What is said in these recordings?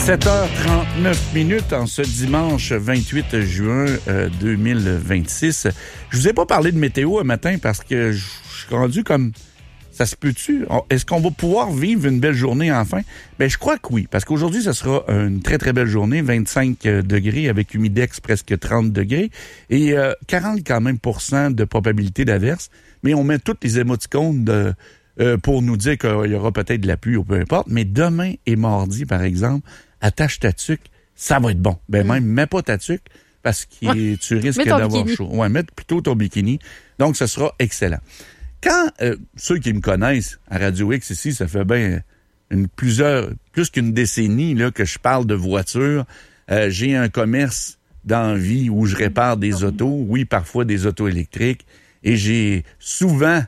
7h39 en ce dimanche 28 juin 2026. Je vous ai pas parlé de météo un matin parce que je suis rendu comme... Ça se peut-tu? Est-ce qu'on va pouvoir vivre une belle journée enfin? Ben, je crois que oui, parce qu'aujourd'hui, ce sera une très, très belle journée, 25 degrés avec humidex presque 30 degrés et 40 quand même % de probabilité d'averse. Mais on met toutes les émoticônes pour nous dire qu'il y aura peut-être de la pluie ou peu importe. Mais demain et mardi, par exemple, attache ta tuque, ça va être bon. Ben même, mets pas ta tuque parce que tu risques d'avoir chaud. Ouais, mets plutôt ton bikini. Donc, ce sera excellent. Quand ceux qui me connaissent à Radio X ici, ça fait bien plus qu'une décennie là, que je parle de voitures. J'ai un commerce d'envie où je répare des autos, oui, parfois des autos électriques, et j'ai souvent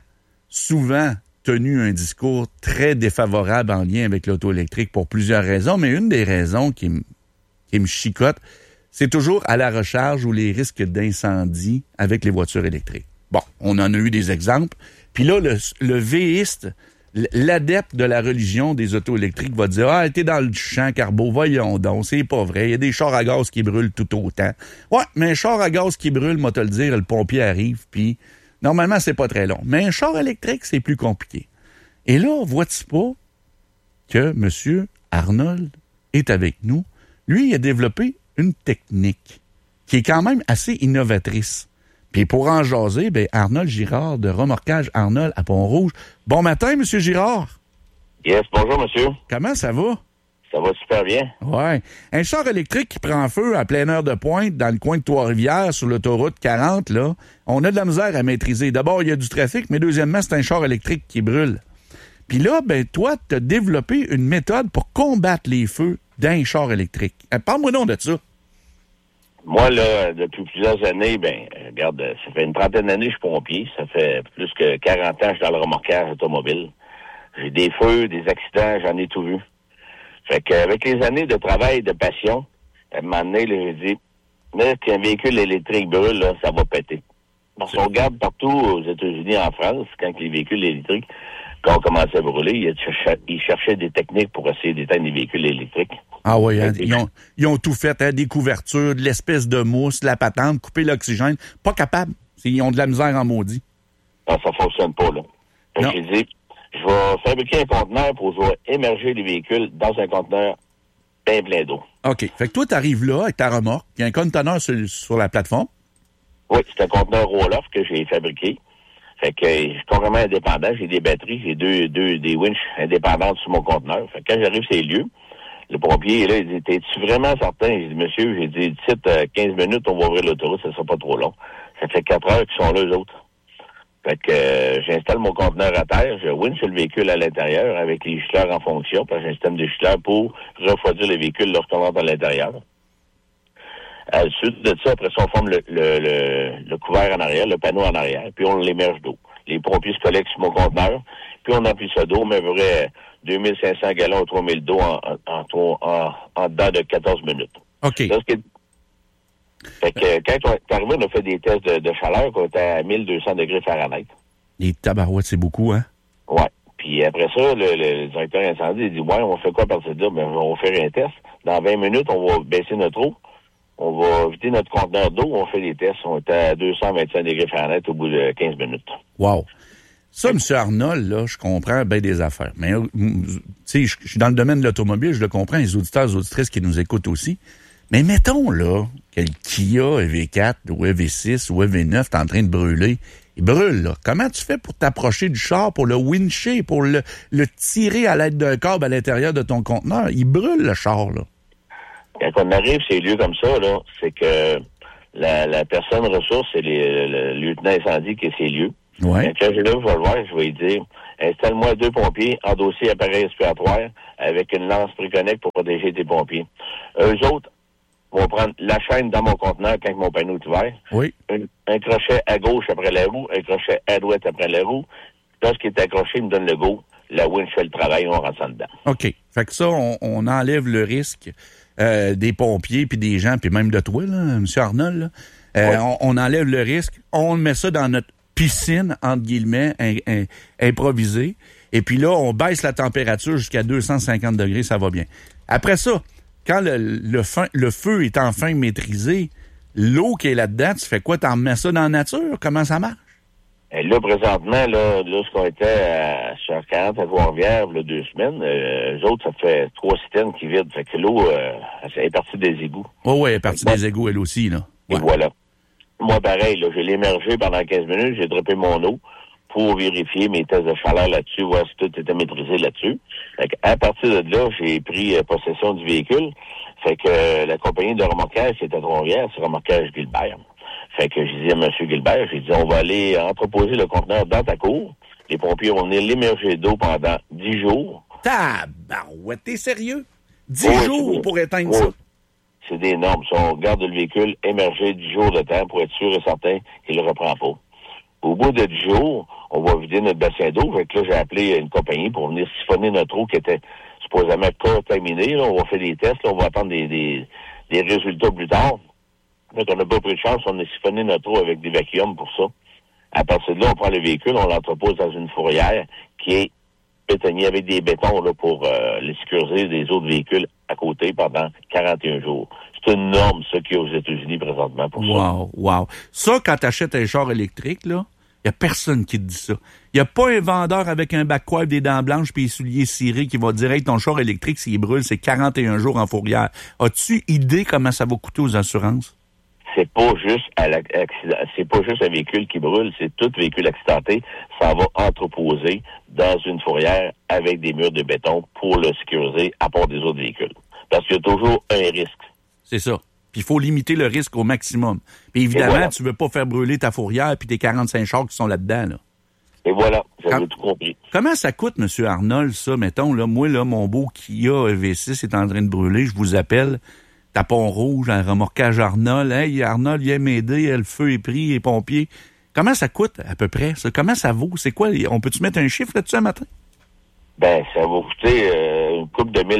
tenu un discours très défavorable en lien avec l'auto électrique pour plusieurs raisons, mais une des raisons qui me chicote, c'est toujours à la recharge ou les risques d'incendie avec les voitures électriques. Bon, on en a eu des exemples. Puis là, le véiste, l'adepte de la religion des autos électriques va dire « Ah, t'es dans le champ, Carbo, voyons donc, c'est pas vrai, il y a des chars à gaz qui brûlent tout autant. » Ouais, mais un char à gaz qui brûle, moi te le dire, le pompier arrive, puis normalement, c'est pas très long. Mais un char électrique, c'est plus compliqué. Et là, vois-tu pas que M. Arnold est avec nous? Lui, il a développé une technique qui est quand même assez innovatrice. Puis pour en jaser, ben Arnold Girard de Remorquage Arnold à Pont-Rouge. Bon matin, M. Girard. Yes, bonjour, monsieur. Comment ça va? Ça va super bien. Ouais. Un char électrique qui prend feu à pleine heure de pointe dans le coin de Trois-Rivières sur l'autoroute 40, là, on a de la misère à maîtriser. D'abord, il y a du trafic, mais deuxièmement, c'est un char électrique qui brûle. Puis là, ben toi, tu as développé une méthode pour combattre les feux d'un char électrique. Parle-moi donc de ça. Moi, là, depuis plusieurs années, regarde, ça fait une trentaine d'années que je suis pompier. Ça fait plus que 40 ans que je suis dans le remorquage automobile. J'ai des feux, des accidents, j'en ai tout vu. Fait qu'avec les années de travail, de passion, à un moment donné, là, j'ai dit, mais qu'un véhicule électrique brûle, là, ça va péter. Parce qu'on regarde partout aux États-Unis, en France, quand les véhicules électriques, quand on commençait à brûler, ils cherchaient des techniques pour essayer d'éteindre les véhicules électriques. Ah oui, hein, ils ont tout fait, hein, des couvertures, de l'espèce de mousse, de la patente, couper l'oxygène. Pas capable. Ils ont de la misère en maudit. Non, ça fonctionne pas, là. Fait que j'ai dit, je vais fabriquer un conteneur pour je vais émerger les véhicules dans un conteneur bien plein d'eau. OK. Fait que toi, tu arrives là avec ta remorque, il y a un conteneur sur la plateforme. Oui, c'est un conteneur roll-off que j'ai fabriqué. Fait que je suis complètement indépendant. J'ai des batteries, j'ai des winches indépendantes sur mon conteneur. Fait que quand j'arrive sur les lieux, le pompier est là, il dit, t'es-tu vraiment certain? J'ai dit, monsieur, j'ai dit, d'ici 15 minutes, on va ouvrir l'autoroute, ça sera pas trop long. Ça fait 4 heures qu'ils sont là, eux autres. Fait que j'installe mon conteneur à terre, je winch le véhicule à l'intérieur avec les gicleurs en fonction, parce que j'ai un système de gicleurs pour refroidir le véhicule lorsqu'on rentre à l'intérieur. À la suite de ça, après ça, on forme le couvert en arrière, le panneau en arrière, puis on l'émerge d'eau. Les pompiers se collectent sur mon conteneur, puis on emplit ça d'eau, mais vrai 2500 gallons ou 3000 d'eau en dedans de 14 minutes. OK. Fait que quand on est arrivé, on a fait des tests de chaleur qu'on était à 1200 degrés Fahrenheit. Les tabarouettes, c'est beaucoup, hein? Ouais. Puis après ça, le directeur incendie, il dit, ouais, on fait quoi à partir de là? Ben, on va faire un test. Dans 20 minutes, on va baisser notre eau. On va vider notre conteneur d'eau. On fait des tests. On était à 225 degrés Fahrenheit au bout de 15 minutes. Wow. Ça, M. Arnold, là, je comprends bien des affaires. Mais, tu sais, je suis dans le domaine de l'automobile, je le comprends, les auditeurs et auditrices qui nous écoutent aussi. Mais mettons, là, que le Kia EV4 ou EV6 ou EV9 est en train de brûler. Il brûle, là. Comment tu fais pour t'approcher du char, pour le wincher, pour le tirer à l'aide d'un câble à l'intérieur de ton conteneur? Il brûle, le char, là. Quand on arrive ces lieux comme ça, là, c'est que la personne ressource, c'est le lieutenant incendie qui est ces lieux. Ouais. Quand je vais le voir, je vais lui dire, installe-moi 2 pompiers, endossés appareil respiratoire avec une lance Preconnect pour protéger tes pompiers. Eux autres vont prendre la chaîne dans mon conteneur quand mon panneau est ouvert. Oui. Un crochet à gauche après la roue, un crochet à droite après la roue. Lorsqu'il est accroché, il me donne le go. La winch fait le travail, on rentre ça dedans. OK. Fait que ça, on enlève le risque des pompiers, puis des gens, puis même de toi, là, M. Arnold. Là. Oui. On enlève le risque. On met ça dans notre piscine, entre guillemets, improvisée. Et puis là, on baisse la température jusqu'à 250 degrés, ça va bien. Après ça, quand le feu est enfin maîtrisé, l'eau qui est là-dedans, tu fais quoi? T'en remets ça dans la nature? Comment ça marche? Et là, présentement, lorsqu'on était sur 40 à Trois-Rivières, il y a 2 semaines, eux autres, ça fait 3 citernes qui vident. Fait que l'eau, elle est partie des égouts. Oui, elle est partie des égouts, elle aussi, là. Ouais. Et voilà. Moi, pareil, là, je l'ai émergé pendant 15 minutes, j'ai droppé mon eau pour vérifier mes tests de chaleur là-dessus, voir si tout était maîtrisé là-dessus. Fait à partir de là, j'ai pris possession du véhicule. Fait que la compagnie de remorquage, c'était à Trois-Rivières, c'est Remorquage Gilbert. Fait que j'ai dit à M. Gilbert, j'ai dit, on va aller entreposer le conteneur dans ta cour. Les pompiers vont venir l'immerger d'eau pendant 10 jours. Tabarouette, t'es sérieux? 10 jours pour éteindre ça? C'est des normes. Si on garde le véhicule émergé 10 jours de temps pour être sûr et certain qu'il ne le reprend pas. Au bout de 10 jours, on va vider notre bassin d'eau. Fait que là, j'ai appelé une compagnie pour venir siphonner notre eau qui était supposément contaminée. Là, on va faire des tests. Là, on va attendre des résultats plus tard. Fait qu'on n'a pas pris de chance. On a siphonné notre eau avec des vacuums pour ça. À partir de là, on prend le véhicule, on l'entrepose dans une fourrière qui est bétonnée avec des bétons là, pour les sécuriser des autres véhicules à côté pendant 41 jours. C'est une norme, ça, qu'il y a aux États-Unis présentement pour ça. Wow. Ça, quand tu achètes un char électrique, là, il n'y a personne qui te dit ça. Il n'y a pas un vendeur avec un backwipe, des dents blanches puis des souliers cirés qui va dire « Hey, ton char électrique, s'il brûle, c'est 41 jours en fourrière. » As-tu idée comment ça va coûter aux assurances? C'est pas juste c'est pas juste un véhicule qui brûle, c'est tout véhicule accidenté. Ça va entreposer dans une fourrière avec des murs de béton pour le sécuriser à part des autres véhicules. Parce qu'il y a toujours un risque. C'est ça. Puis il faut limiter le risque au maximum. Puis évidemment, tu veux pas faire brûler ta fourrière puis tes 45 chars qui sont là-dedans, là. Et voilà, j'avais tout compris. Comment ça coûte, M. Arnold, ça, mettons, là, moi, là, mon beau Kia EV6 est en train de brûler, je vous appelle. Tapon rouge, un remorquage Arnold. Hey, Arnold vient m'aider, le feu est pris, les pompiers. Comment ça coûte, à peu près, ça? Comment ça vaut? C'est quoi? On peut-tu mettre un chiffre là-dessus un matin? Ben, ça va coûter une couple de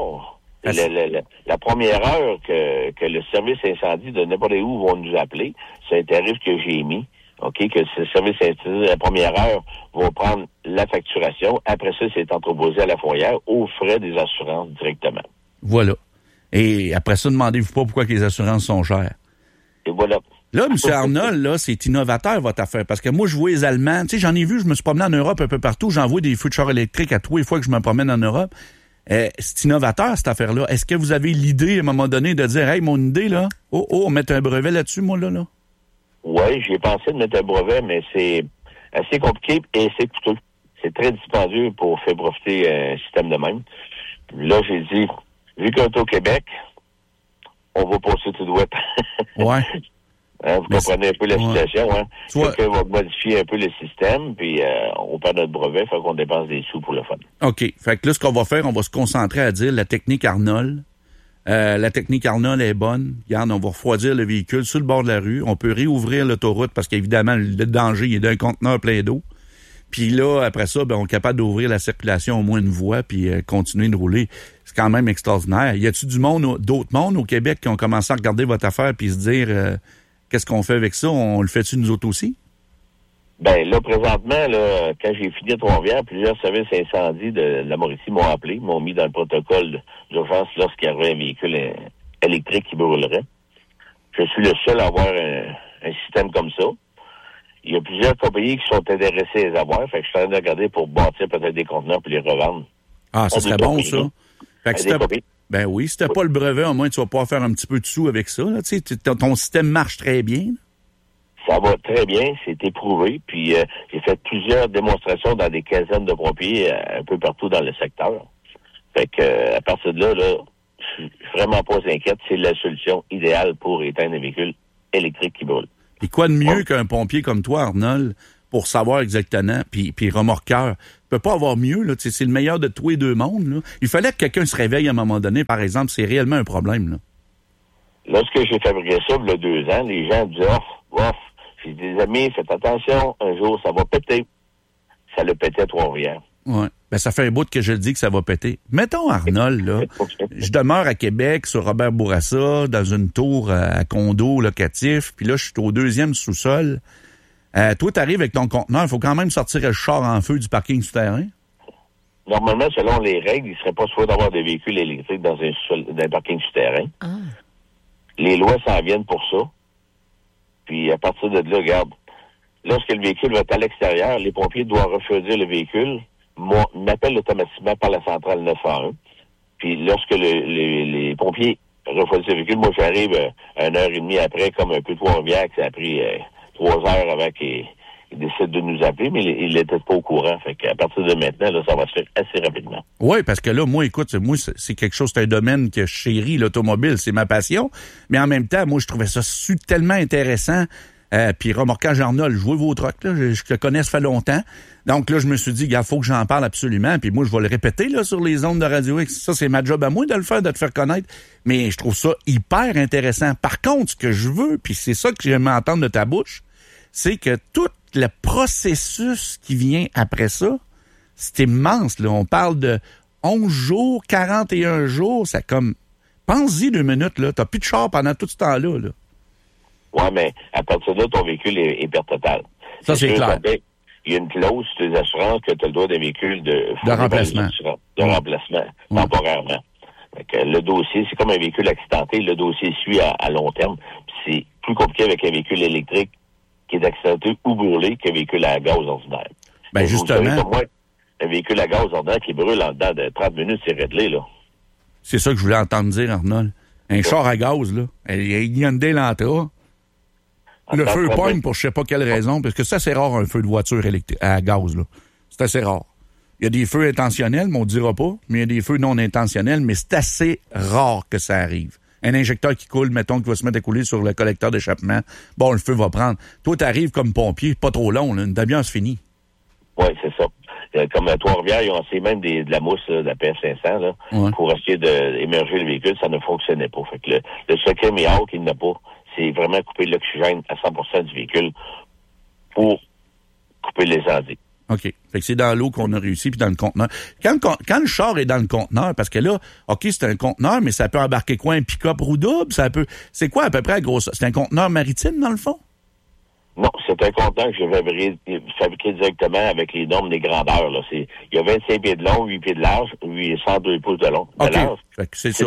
$1,000. La première heure que le service incendie de n'importe où vont nous appeler, c'est un tarif que j'ai mis. OK, que le service incendie, la première heure, va prendre la facturation. Après ça, c'est entreposé à la fourrière aux frais des assurances directement. Voilà. Et après ça, demandez-vous pas pourquoi les assurances sont chères. Et voilà. Là, M. Arnold, là, c'est innovateur, votre affaire. Parce que moi, je vois les Allemands. Tu sais, j'en ai vu, je me suis promené en Europe un peu partout. J'en vois des feux de chars électriques à tous les fois que je me promène en Europe. C'est innovateur, cette affaire-là. Est-ce que vous avez l'idée, à un moment donné, de dire, hey, mon idée, là, on met un brevet là-dessus, moi, là? Oui, j'ai pensé de mettre un brevet, mais c'est assez compliqué et c'est coûteux. C'est très dispendieux pour faire profiter un système de même. Là, j'ai dit, vu qu'on est au Québec, on va passer tout droit. Ouais. Vous comprenez un peu la situation, hein? Quelqu'un va modifier un peu le système, puis on perd notre brevet, fait qu'on dépense des sous pour le fun. OK. Fait que là, ce qu'on va faire, on va se concentrer à dire la technique Arnold. La technique Arnold est bonne. Regarde, on va refroidir le véhicule sur le bord de la rue. On peut réouvrir l'autoroute parce qu'évidemment, le danger il est d'un conteneur plein d'eau. Puis là, après ça, on est capable d'ouvrir la circulation au moins une voie puis continuer de rouler. C'est quand même extraordinaire. Y a-tu d'autres mondes au Québec qui ont commencé à regarder votre affaire puis se dire qu'est-ce qu'on fait avec ça? On le fait-tu nous autres aussi? Ben là, présentement, là, quand j'ai fini à Trois-Rivières, plusieurs services incendies de la Mauricie m'ont appelé, m'ont mis dans le protocole d'urgence lorsqu'il y avait un véhicule électrique qui brûlerait. Je suis le seul à avoir un système comme ça. Il y a plusieurs compagnies qui sont intéressées à les avoir, fait que je suis en train de regarder pour bâtir peut-être des conteneurs puis les revendre. Ah, ça serait bon, ça. Fait que ben oui, si t'as pas le brevet, au moins tu vas pouvoir faire un petit peu de sous avec ça. Là. Tu sais, ton système marche très bien. Ça va très bien, c'est éprouvé. Puis j'ai fait plusieurs démonstrations dans des quinzaines de pompiers un peu partout dans le secteur. Fait que à partir de là, je suis vraiment pas inquiète. C'est la solution idéale pour éteindre un véhicule électrique qui brûle. Et quoi de mieux qu'un pompier comme toi, Arnold, pour savoir exactement, puis remorqueur, peut pas avoir mieux, là. C'est le meilleur de tous les deux mondes, là. Il fallait que quelqu'un se réveille à un moment donné, par exemple, c'est réellement un problème, là. Lorsque j'ai fabriqué ça, il y a 2 ans, les gens disaient, off. J'ai dit, les amis, faites attention, un jour, ça va péter. Ça le pétait à Trois-Rivières. Ouais. Ben, ça fait un bout que je le dis que ça va péter. Mettons, Arnold, là, je demeure à Québec, sur Robert Bourassa, dans une tour à condo locatif, puis là, je suis au 2e sous-sol. Toi, t'arrives avec ton conteneur, il faut quand même sortir le char en feu du parking souterrain? Normalement, selon les règles, il ne serait pas souhaité d'avoir des véhicules électriques dans un parking les lois s'en viennent pour ça. Puis à partir de là, regarde, lorsque le véhicule va être à l'extérieur, les pompiers doivent refroidir le véhicule, m'appellent automatiquement par la centrale 911. Puis lorsque les pompiers refroidissent le véhicule, moi j'arrive 1h30 après, comme un peu Trois-Rivières, que ça a pris 3 heures avant qu'ils décident de nous appeler, mais ils n'étaient pas au courant. Fait qu'à partir de maintenant, là, ça va se faire assez rapidement. Oui, parce que là, moi, écoute, c'est quelque chose, c'est un domaine que je chéris, l'automobile, c'est ma passion. Mais en même temps, moi, je trouvais ça tellement intéressant. Puis Remorquage Arnold, jouez vos trucks, là, je te connais, ça fait longtemps. Donc là, je me suis dit, il faut que j'en parle absolument. Puis moi, je vais le répéter là sur les ondes de Radio X. Ça, c'est ma job à moi de le faire, de te faire connaître. Mais je trouve ça hyper intéressant. Par contre, ce que je veux, puis c'est ça que j'aime entendre de ta bouche, c'est que tout le processus qui vient après ça, c'est immense. Là. On parle de 11 jours, 41 jours. Ça comme... Pense-y 2 minutes, là. T'as plus de char pendant tout ce temps-là. Là. Oui, mais à partir de là, ton véhicule est perte totale. Ça, c'est clair. Il y a une clause sur tes assurances que tu as le droit d'un véhicule de remplacement. Remplacement, temporairement. Donc, le dossier, c'est comme un véhicule accidenté. Le dossier suit à long terme. Puis c'est plus compliqué avec un véhicule électrique qui est accidenté ou brûlé qu'un véhicule à gaz ordinaire. Ben, justement. Vous savez, pour moi, un véhicule à gaz ordinaire qui brûle en dedans de 30 minutes, c'est réglé, là. C'est ça que je voulais entendre dire, Arnold. Un char à gaz, là. Il y a une Hyundai Elantra. Le feu pogne pour je sais pas quelle raison, parce que ça, c'est rare, un feu de voiture électrique à gaz, là. C'est assez rare. Il y a des feux intentionnels, mais on ne dira pas, mais il y a des feux non intentionnels, mais c'est assez rare que ça arrive. Un injecteur qui coule, mettons, qui va se mettre à couler sur le collecteur d'échappement, bon, le feu va prendre. Toi, t'arrives comme pompier, pas trop long, là, une demi-heure, c'est fini. Oui, c'est ça. Comme à Trois-Rivières, ils ont essayé même de la mousse, là, de la PS500, là, pour essayer d'émerger le véhicule, ça ne fonctionnait pas. Fait que le secret miracle qu'il n'a pas, c'est vraiment couper l'oxygène à 100% du véhicule pour couper l'incendie. OK. Fait que c'est dans l'eau qu'on a réussi, puis dans le conteneur. Quand le char est dans le conteneur, parce que là, OK, c'est un conteneur, mais ça peut embarquer quoi? Un pick-up roue double? Ça peut. C'est quoi à peu près la grosse? C'est un conteneur maritime, dans le fond? Non, c'est un conteneur que j'ai fabriqué directement avec les normes des grandeurs. Là. Il y a 25 pieds de long, 8 pieds de large, 102 pouces de long. OK. Large. Fait que c'est ça.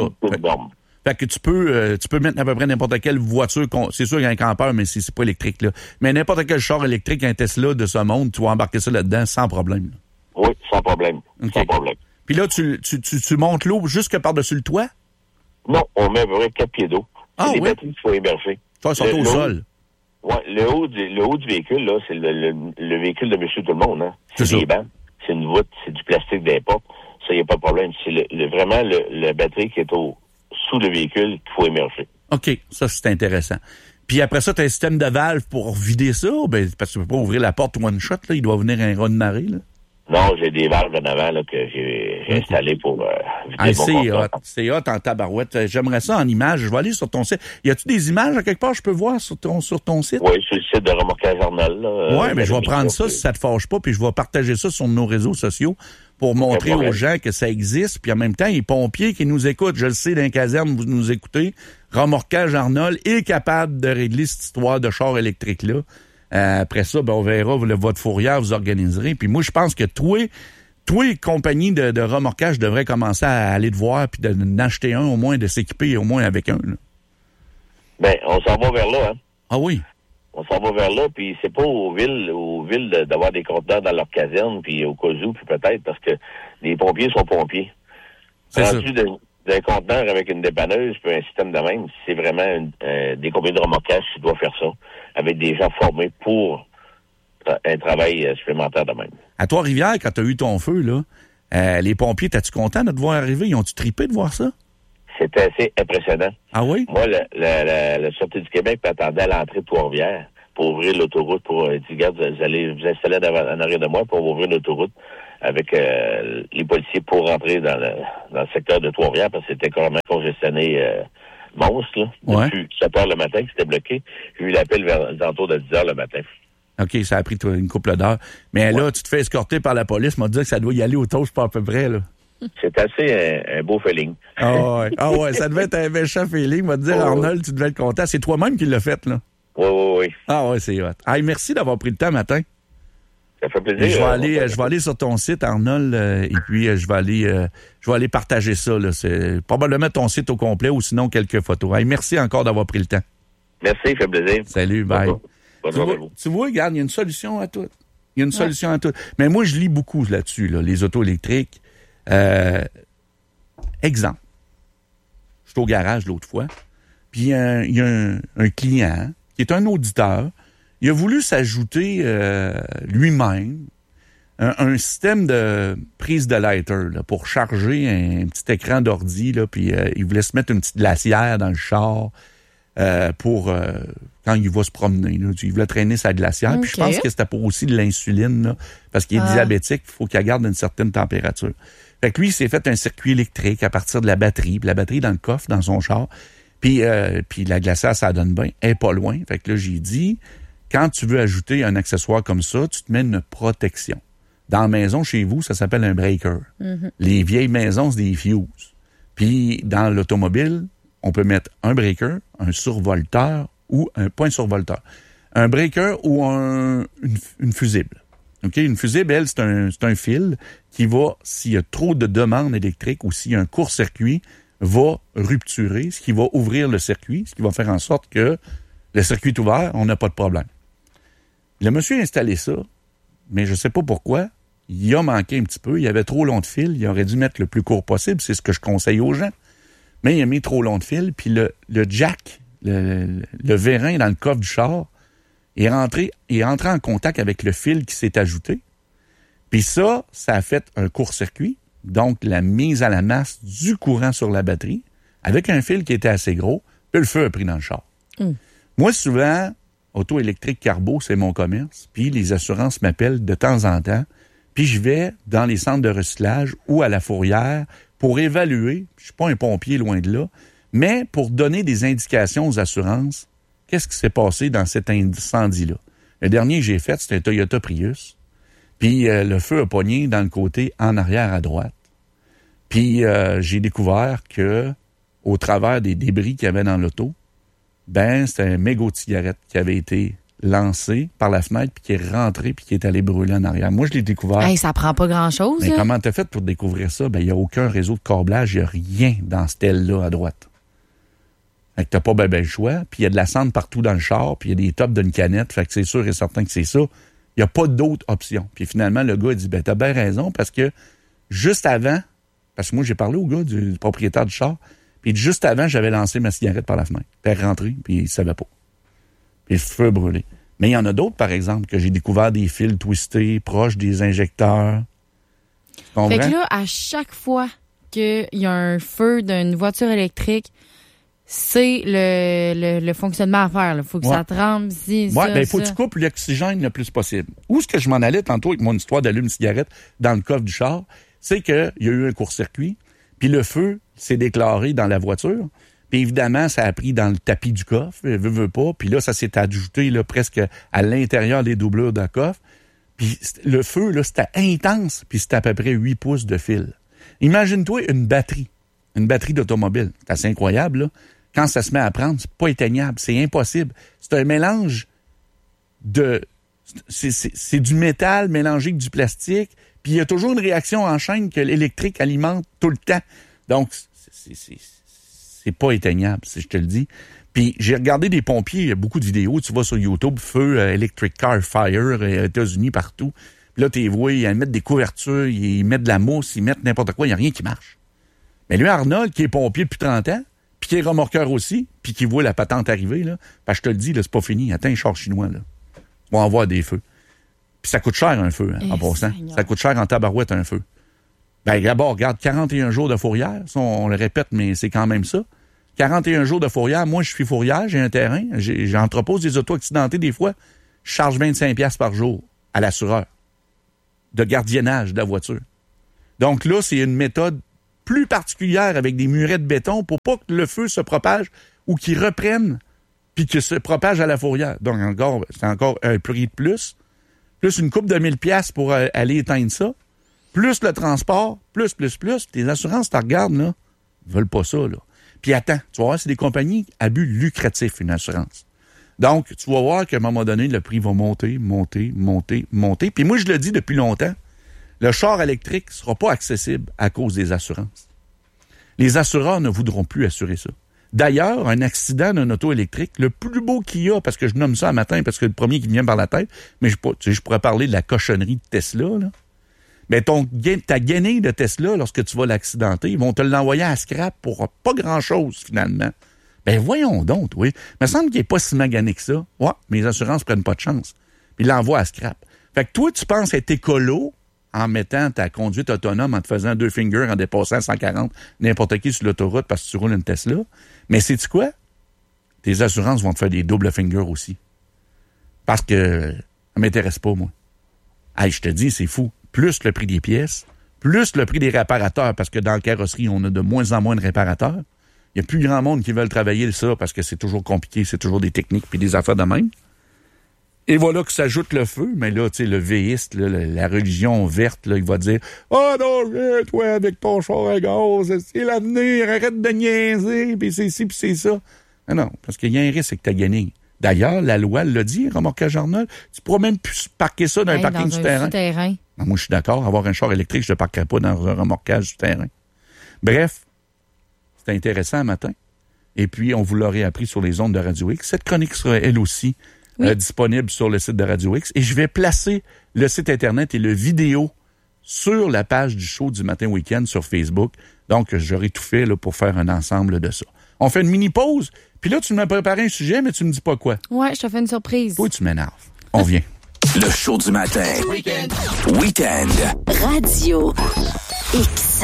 Fait que tu peux mettre à peu près n'importe quelle voiture, c'est sûr qu'il y a un campeur, mais c'est pas électrique, là. Mais n'importe quel char électrique, un Tesla de ce monde, tu vas embarquer ça là-dedans sans problème. Là. Oui, sans problème. Okay. Sans problème. Puis là, tu montes l'eau jusque par-dessus le toit? Non, on met à peu près 4 pieds d'eau. C'est les batteries qu'il faut émerger. Ça, sont au sol. Oui, le haut du véhicule, là, c'est le véhicule de monsieur tout le monde, hein. C'est des bancs, c'est une voûte, c'est du plastique d'import. Ça, il n'y a pas de problème. C'est vraiment le batterie qui est sous le véhicule qu'il faut émerger. OK, ça, c'est intéressant. Puis après ça, tu as un système de valve pour vider ça? Ben, parce que tu peux pas ouvrir la porte one shot, là. Il doit venir un raz de marée, là. Non, j'ai des valves en avant là, que j'ai installées pour vider mon conteneur. C'est hot en tabarouette. J'aimerais ça en images. Je vais aller sur ton site. Y a-tu des images à quelque part que je peux voir sur ton site? Oui, sur le site de Remorquage Arnold. Oui, mais je vais prendre ça si ça te fâche pas, puis je vais partager ça sur nos réseaux sociaux pour montrer aux gens que ça existe. Puis en même temps, les pompiers qui nous écoutent, je le sais, dans les casernes, vous nous écoutez, Remorquage Arnold est capable de régler cette histoire de char électrique-là. Après ça, ben on verra votre fourrière, vous organiserez. Puis moi, je pense que toi, compagnie de remorquage devraient commencer à aller te voir puis d'acheter un au moins, de s'équiper au moins avec un. Là. Ben, on s'en va vers là, hein. Ah oui? On s'en va vers là, puis c'est pas aux villes d'avoir des conteneurs dans leur caserne, puis au cas où, puis peut-être, parce que les pompiers sont pompiers. C'est ça. D'un conteneur avec une dépanneuse puis un système de même, c'est vraiment des compagnies de remorquage qui doivent faire ça, avec des gens formés pour un travail supplémentaire de même. À Trois-Rivières, quand tu as eu ton feu, là, les pompiers, t'es-tu content de te voir arriver? Ils ont-tu trippé de voir ça? C'était assez impressionnant. Ah oui? Moi, la Sûreté du Québec m'attendait à l'entrée de Trois-Rivières pour ouvrir l'autoroute, pour dire, regarde, vous allez vous installer en arrière de moi pour ouvrir l'autoroute avec les policiers pour rentrer dans le secteur de Trois-Rivières, parce que c'était carrément congestionné monstre, là. Ouais. Depuis 7 heures le matin que c'était bloqué. J'ai eu l'appel vers autour de 10 heures le matin. OK, ça a pris une couple d'heures. Mais là, tu te fais escorter par la police, m'a dit que ça doit y aller au toast pas à peu près, là. C'est assez un beau feeling. Ah ouais, ça devait être un méchant feeling. M'a dit, Arnold, tu devais être content. C'est toi-même qui l'as fait, là. Oui. Ah ouais, c'est hot. Hey, merci d'avoir pris le temps matin. Ça fait plaisir. Et je vais aller sur ton site, Arnold, et puis je vais aller partager ça. Là. C'est probablement ton site au complet ou sinon quelques photos. Hey, merci encore d'avoir pris le temps. Merci, ça fait plaisir. Salut, bye. Tu vois, regarde, il y a une solution à tout. Il y a une solution à tout. Mais moi, je lis beaucoup là-dessus, là, les autos électriques. Exemple. Je suis au garage l'autre fois, puis il y a un client qui est un auditeur. Il a voulu s'ajouter lui-même un système de prise de lighter là, pour charger un petit écran d'ordi, là, puis il voulait se mettre une petite glacière dans le char pour quand il va se promener. Là. Il voulait traîner sa glacière. Okay. Puis je pense que c'était pour aussi de l'insuline, là, parce qu'il est diabétique, il faut qu'il garde une certaine température. Fait que lui, il s'est fait un circuit électrique à partir de la batterie, puis la batterie dans le coffre, dans son char. Puis la glacière, ça donne bien. Elle est pas loin. Fait que là, j'ai dit, quand tu veux ajouter un accessoire comme ça, tu te mets une protection. Dans la maison, chez vous, ça s'appelle un breaker. Mm-hmm. Les vieilles maisons, c'est des fuses. Puis dans l'automobile, on peut mettre un breaker, un survolteur ou pas un survolteur. Un breaker ou une fusible. OK? Une fusible, elle, c'est un fil qui va, s'il y a trop de demandes électriques ou s'il y a un court-circuit, va rupturer, ce qui va ouvrir le circuit, ce qui va faire en sorte que le circuit est ouvert, on n'a pas de problème. Le monsieur a installé ça, mais je ne sais pas pourquoi. Il a manqué un petit peu. Il y avait trop long de fil. Il aurait dû mettre le plus court possible. C'est ce que je conseille aux gens. Mais il a mis trop long de fil. Puis le jack, le vérin dans le coffre du char, est rentré en contact avec le fil qui s'est ajouté. Puis ça a fait un court-circuit. Donc, la mise à la masse du courant sur la batterie avec un fil qui était assez gros. Puis le feu a pris dans le char. Moi, souvent, Auto électrique Carbo, c'est mon commerce. Puis les assurances m'appellent de temps en temps. Puis je vais dans les centres de recyclage ou à la fourrière pour évaluer, je suis pas un pompier loin de là, mais pour donner des indications aux assurances, qu'est-ce qui s'est passé dans cet incendie-là. Le dernier que j'ai fait, c'était un Toyota Prius. Puis le feu a pogné dans le côté en arrière à droite. Puis j'ai découvert que au travers des débris qu'il y avait dans l'auto, c'était un mégot de cigarette qui avait été lancé par la fenêtre puis qui est rentré puis qui est allé brûler en arrière. Moi, je l'ai découvert. Hey, ça prend pas grand-chose. Mais comment t'as fait pour découvrir ça? Il n'y a aucun réseau de câblage, il n'y a rien dans cette aile-là à droite. Fait que t'as pas le choix. Puis il y a de la cendre partout dans le char, puis il y a des tops d'une canette. Fait que c'est sûr et certain que c'est ça. Il n'y a pas d'autre option. Puis finalement, le gars a dit, t'as bien raison, parce que juste avant, parce que moi, j'ai parlé au gars du propriétaire du char, puis juste avant, j'avais lancé ma cigarette par la fenêtre. Puis elle est rentrée, puis il ne savait pas. Puis le feu a brûlé. Mais il y en a d'autres, par exemple, que j'ai découvert des fils twistés proches des injecteurs. Fait que là, à chaque fois qu'il y a un feu d'une voiture électrique, c'est le fonctionnement à faire. Il faut que ça tremble. Il faut que tu coupes l'oxygène le plus possible. Où est-ce que je m'en allais tantôt avec mon histoire d'allume-cigarette dans le coffre du char? C'est qu'il y a eu un court-circuit, puis le feu s'est déclaré dans la voiture. Puis évidemment, ça a pris dans le tapis du coffre, veut pas. Puis là, ça s'est ajouté là, presque à l'intérieur des doublures de coffre. Puis le feu, là, c'était intense, puis c'était à peu près 8 pouces de fil. Imagine-toi une batterie d'automobile. C'est assez incroyable, là. Quand ça se met à prendre, c'est pas éteignable, c'est impossible. C'est un mélange de... C'est du métal mélangé avec du plastique, puis il y a toujours une réaction en chaîne que l'électrique alimente tout le temps. Donc, c'est pas éteignable, si je te le dis. Puis j'ai regardé des pompiers, il y a beaucoup de vidéos, tu vois sur YouTube, feu, Electric Car Fire, États-Unis, partout. Puis là, tu les vois, ils mettent des couvertures, ils mettent de la mousse, ils mettent n'importe quoi, il n'y a rien qui marche. Mais lui, Arnold, qui est pompier depuis 30 ans, puis qui est remorqueur aussi, puis qui voit la patente arriver, là, parce que je te le dis, là, c'est pas fini, attends un char chinois, là. On va en voir des feux. Puis ça coûte cher, un feu, en passant. Ça coûte cher en tabarouette, un feu. D'abord, regarde, 41 jours de fourrière, ça, on le répète, mais c'est quand même ça. 41 jours de fourrière, moi, je suis fourrière, j'ai un terrain, j'entrepose des autos accidentées des fois, je charge 25$ par jour à l'assureur de gardiennage de la voiture. Donc là, c'est une méthode plus particulière avec des murets de béton pour pas que le feu se propage ou qu'il reprenne puis qu'il se propage à la fourrière. Donc c'est encore un prix de plus une coupe de 1000$ pour aller éteindre ça, plus le transport, plus. Les assurances, tu regardes, là, ils veulent pas ça, là. Puis attends, tu vas voir, c'est des compagnies à but lucratif, une assurance. Donc, tu vas voir qu'à un moment donné, le prix va monter. Puis moi, je le dis depuis longtemps, le char électrique ne sera pas accessible à cause des assurances. Les assureurs ne voudront plus assurer ça. D'ailleurs, un accident d'un auto électrique, le plus beau qu'il y a, parce que je nomme ça un matin, parce que le premier qui me vient par la tête, mais je pourrais parler de la cochonnerie de Tesla, là. Mais ta guenille de Tesla, lorsque tu vas l'accidenter, ils vont te l'envoyer à scrap pour pas grand-chose, finalement. Ben voyons donc, oui. Il me semble qu'il n'est pas si magané que ça. Ouais, mes assurances prennent pas de chance. Puis ils l'envoient à scrap. Fait que toi, tu penses être écolo en mettant ta conduite autonome, en te faisant 2 fingers, en dépassant 140 n'importe qui sur l'autoroute parce que tu roules une Tesla. Mais sais-tu quoi? Tes assurances vont te faire des double fingers aussi. Parce que ça m'intéresse pas, moi. Hey, je te dis, c'est fou. Plus le prix des pièces, plus le prix des réparateurs, parce que dans la carrosserie, on a de moins en moins de réparateurs. Il n'y a plus grand monde qui veulent travailler ça parce que c'est toujours compliqué, c'est toujours des techniques puis des affaires de même. Et voilà que s'ajoute le feu, mais là, tu sais, le véiste, là, la religion verte, là, il va dire « Ah non, toi, avec ton char à gaz, c'est l'avenir, arrête de niaiser, puis c'est ci, puis c'est ça. » Ah non, parce qu'il y a un risque, c'est que tu as gagné. D'ailleurs, la loi l'a dit, remorquage Arnold, tu pourras même plus parquer ça dans un parking souterrain. Non, moi, je suis d'accord, avoir un char électrique, je ne le parquerai pas dans un remorquage souterrain. Bref, c'est intéressant un matin. Et puis, on vous l'aurait appris sur les ondes de Radio X. Cette chronique sera, elle aussi, disponible sur le site de Radio X. Et je vais placer le site Internet et le vidéo sur la page du show du Matin Week-end sur Facebook. Donc, j'aurai tout fait là, pour faire un ensemble de ça. On fait une mini-pause. Puis là, tu m'as préparé un sujet, mais tu me dis pas quoi. Ouais, je te fais une surprise. Oui, tu m'énerves. On vient. Le show du matin. Week-end. Radio X.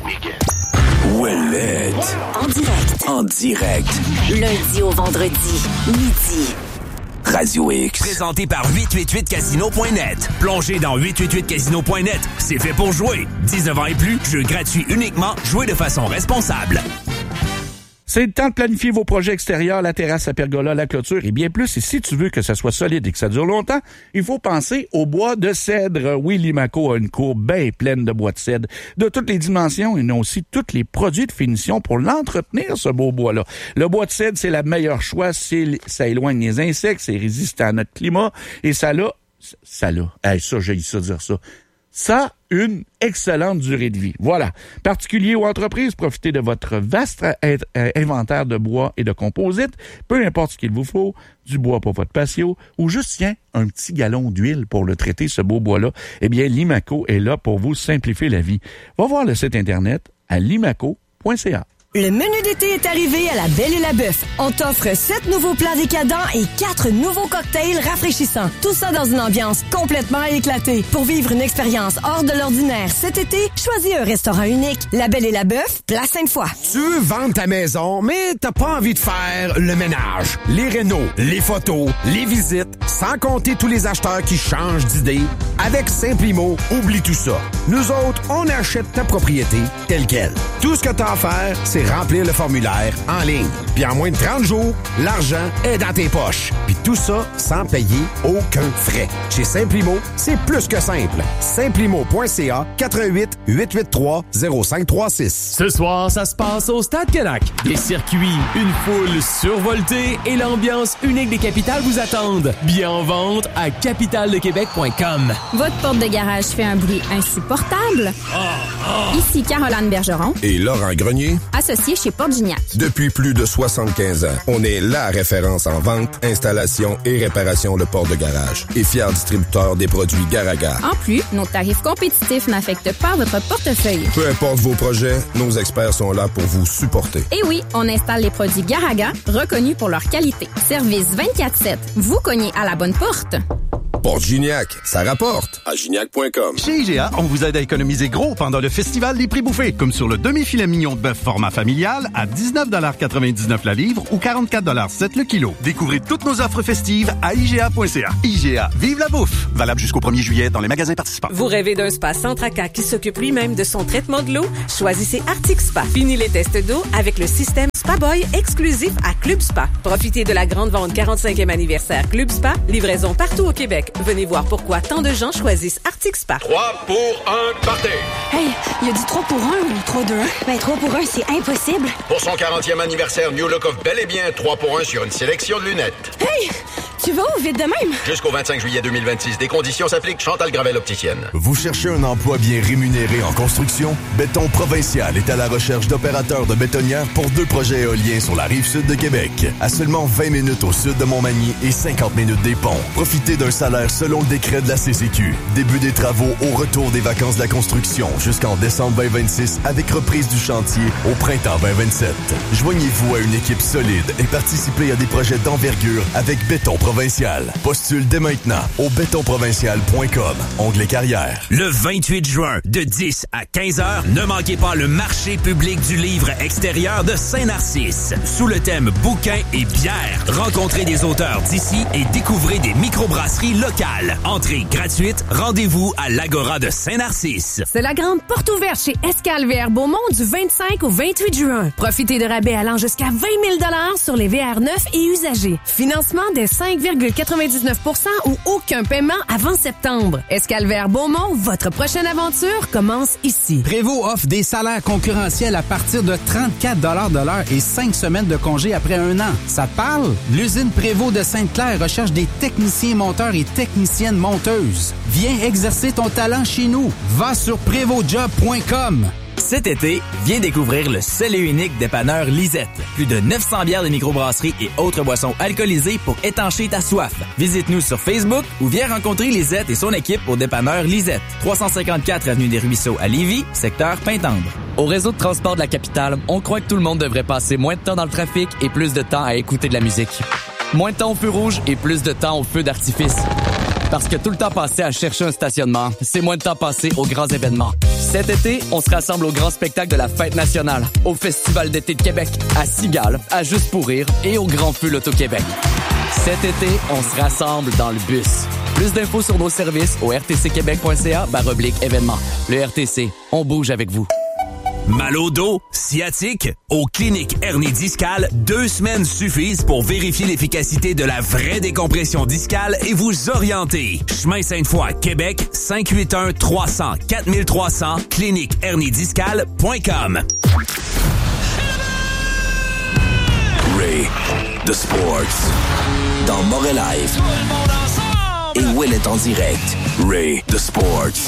Ouellet. En direct. Lundi au vendredi, midi. Radio X. Présenté par 888casino.net. Plongez dans 888casino.net. C'est fait pour jouer. 19 ans et plus, jeu gratuit uniquement. Jouez de façon responsable. C'est le temps de planifier vos projets extérieurs, la terrasse, la pergola, la clôture et bien plus. Et si tu veux que ça soit solide et que ça dure longtemps, il faut penser au bois de cèdre. Oui, Limaco a une cour bien pleine de bois de cèdre de toutes les dimensions et aussi tous les produits de finition pour l'entretenir, ce beau bois-là. Le bois de cèdre, c'est le meilleur choix. Ça éloigne les insectes, c'est résistant à notre climat et ça, j'ai ça dire ça. Ça a une excellente durée de vie. Voilà. Particuliers ou entreprises, profitez de votre vaste inventaire de bois et de composites, peu importe ce qu'il vous faut, du bois pour votre patio, ou juste, tiens, un petit gallon d'huile pour le traiter, ce beau bois-là. Eh bien, Limaco est là pour vous simplifier la vie. Va voir le site Internet à limaco.ca. Le menu d'été est arrivé à la Belle et la Bœuf. On t'offre 7 nouveaux plats décadents et 4 nouveaux cocktails rafraîchissants. Tout ça dans une ambiance complètement éclatée. Pour vivre une expérience hors de l'ordinaire cet été, choisis un restaurant unique. La Belle et la Bœuf, Place Sainte-Foy. Tu veux vendre ta maison, mais t'as pas envie de faire le ménage, les rénaux, les photos, les visites, sans compter tous les acheteurs qui changent d'idée. Avec Simplimo, oublie tout ça. Nous autres, on achète ta propriété telle quelle. Tout ce que t'as à faire, c'est remplir le formulaire en ligne. Puis en moins de 30 jours, l'argent est dans tes poches. Puis tout ça sans payer aucun frais. Chez Simplimo, c'est plus que simple. Simplimo.ca 88-883-0536. Ce soir, ça se passe au Stade Canac. Des circuits, une foule survoltée et l'ambiance unique des capitales vous attendent. Bien en vente à capitaledequebec.com. Votre porte de garage fait un bruit insupportable? Ici Caroline Bergeron et Laurent Grenier, associés chez Porte Gignac. Depuis plus de 75 ans, on est la référence en vente, installation et réparation de portes de garage et fier distributeur des produits Garaga. En plus, nos tarifs compétitifs n'affectent pas votre portefeuille. Peu importe vos projets, nos experts sont là pour vous supporter. Et oui, on installe les produits Garaga, reconnus pour leur qualité. Service 24/7. Vous cognez à la bonne porte. Porte Gignac, ça rapporte. À gignac.com. Chez IGA, on vous aide à économiser gros pendant le festival des prix bouffés, comme sur le demi-filet mignon de bœuf format familial à 19,99$ la livre ou 44,7$ le kilo. Découvrez toutes nos offres festives à IGA.ca. IGA, vive la bouffe! Valable jusqu'au 1er juillet dans les magasins participants. Vous rêvez d'un spa sans tracas qui s'occupe lui-même de son traitement de l'eau? Choisissez Arctic Spa. Fini les tests d'eau avec le système Spa Boy exclusif à Club Spa. Profitez de la grande vente 45e anniversaire Club Spa. Livraison partout au Québec. venez voir pourquoi tant de gens choisissent Arctic Spa. 3 pour 1 party. Hey, il a dit 3 pour 1 ou 3-2-1? Ben 3 pour 1, c'est impossible. Pour son 40e anniversaire, New Look offre bel et bien 3 pour 1 sur une sélection de lunettes. Hey, tu vas où vite de même? Jusqu'au 25 juillet 2026, des conditions s'appliquent. Chantal Gravel opticienne. Vous cherchez un emploi bien rémunéré en construction? Béton Provincial est à la recherche d'opérateurs de bétonnières pour 2 projets éoliens sur la rive sud de Québec. À seulement 20 minutes au sud de Montmagny et 50 minutes des ponts. Profitez d'un salaire selon le décret de la CCQ. Début des travaux au retour des vacances de la construction jusqu'en décembre 2026 avec reprise du chantier au printemps 2027. Joignez-vous à une équipe solide et participez à des projets d'envergure avec Béton Provincial. Postule dès maintenant au bétonprovincial.com. Onglet carrière. Le 28 juin, de 10 à 15 heures, ne manquez pas le marché public du livre extérieur de Saint-Narcisse. Sous le thème bouquins et bières, rencontrez des auteurs d'ici et découvrez des microbrasseries locales. Entrée gratuite, rendez-vous à l'Agora de Saint-Narcisse. C'est la grande porte ouverte chez Escale VR Beaumont du 25 au 28 juin. Profitez de rabais allant jusqu'à 20 000 $ sur les VR neufs et usagés. Financement de 5,99 % ou aucun paiement avant septembre. Escale VR Beaumont, votre prochaine aventure commence ici. Prévost offre des salaires concurrentiels à partir de 34 $ de l'heure et 5 semaines de congé après 1 an. Ça te parle? L'usine Prévost de Sainte-Claire recherche des techniciens monteurs et techniciennes monteuses. Viens exercer ton talent chez nous. Va sur prévostjob.com. Cet été, viens découvrir le seul et unique dépanneur Lisette. Plus de 900 bières de microbrasserie et autres boissons alcoolisées pour étancher ta soif. Visite-nous sur Facebook ou viens rencontrer Lisette et son équipe au dépanneur Lisette. 354 avenue des Ruisseaux à Lévis, secteur Pintendre. Au réseau de transport de la capitale, on croit que tout le monde devrait passer moins de temps dans le trafic et plus de temps à écouter de la musique. Moins de temps au feu rouge et plus de temps au feu d'artifice. Parce que tout le temps passé à chercher un stationnement, c'est moins de temps passé aux grands événements. Cet été, on se rassemble au grand spectacle de la Fête nationale, au Festival d'été de Québec, à Cigale, à Juste pour rire et au Grand Feu Loto-Québec. Cet été, on se rassemble dans le bus. Plus d'infos sur nos services au rtcquebec.ca/événements. Le RTC, on bouge avec vous. Mal au dos, sciatique, aux cliniques hernie discale, 2 semaines suffisent pour vérifier l'efficacité de la vraie décompression discale et vous orienter. Chemin Sainte-Foy, Québec, 581-300-4300, cliniqueherniediscale.com. Ray, The Sports, dans Montréal Live. Et Will est en direct. Ray, The Sports.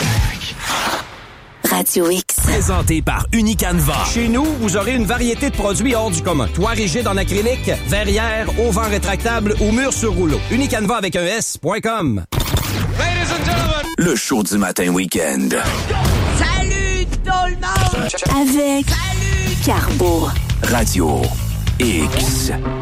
Radio X. Présenté par Unicanva. Chez nous, vous aurez une variété de produits hors du commun. Toit rigide en acrylique, verrière, auvent rétractable ou mur sur rouleau. Unicanva avec un S.com. Le show du matin week-end. Salut tout le monde! Avec Salut Carbo. Radio X.